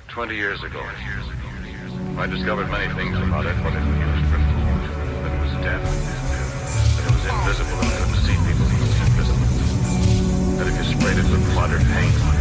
20 years ago, I discovered many things about it, but it was removed, that it was deaf, that it was invisible and couldn't see people who was invisible, that if you sprayed it with moderate paint,